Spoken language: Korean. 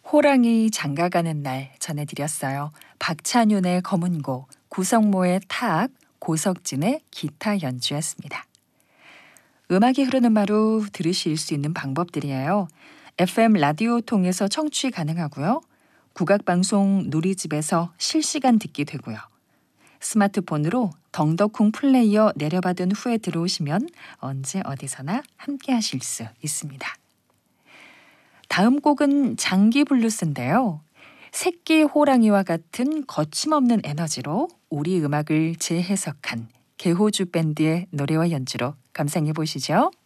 호랑이 장가가는 날 전해드렸어요. 박찬윤의 검은고, 구성모의 타악, 고석진의 기타 연주였습니다. 음악이 흐르는 마루 들으실 수 있는 방법들이에요. FM 라디오 통해서 청취 가능하고요. 국악방송 누리집에서 실시간 듣기 되고요. 스마트폰으로 덩덕쿵 플레이어 내려받은 후에 들어오시면 언제 어디서나 함께 하실 수 있습니다. 다음 곡은 장기 블루스인데요. 새끼 호랑이와 같은 거침없는 에너지로 우리 음악을 재해석한 개호주 밴드의 노래와 연주로 감상해 보시죠.